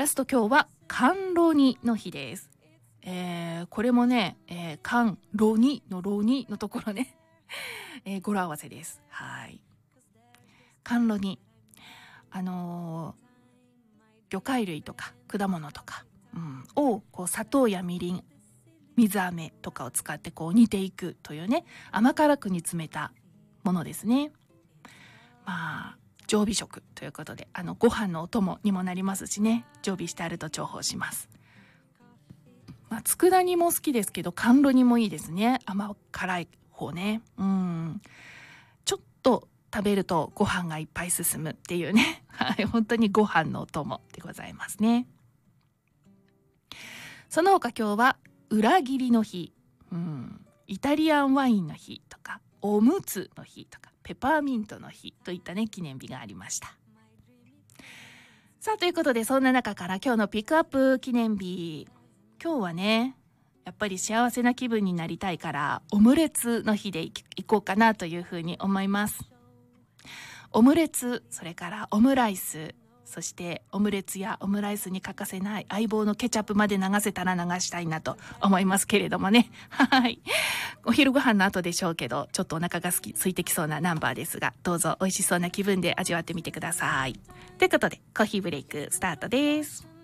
ラスト今日は甘露煮の日です。これもね、甘露煮の露煮のところね、語呂合わせです。はい。甘露煮。魚介類とか果物とか、をこう砂糖やみりん、水飴とかを使ってこう煮ていくというね、甘辛く煮詰めたものですね。まあ常備食ということで、ご飯のお供にもなりますしね、常備してあると重宝します。佃煮も好きですけど、甘露煮もいいですね。甘辛い方ね。ちょっと食べるとご飯がいっぱい進むっていうね。はい、本当にご飯のお供でございますね。その他今日は裏切りの日、イタリアンワインの日とか、おむつの日とか、ペパーミントの日といったね、記念日がありました。さあ、ということで、そんな中から今日のピックアップ記念日。今日はね、やっぱり幸せな気分になりたいから、オムレツの日でいこうかなというふうに思います。オムレツ、それからオムライス、そしてオムレツやオムライスに欠かせない相棒のケチャップまで流せたら流したいなと思いますけれどもね。はい。お昼ご飯の後でしょうけど、ちょっとお腹が空いてきそうなナンバーですが、どうぞ美味しそうな気分で味わってみてください。ということで、コーヒーブレイクスタートです。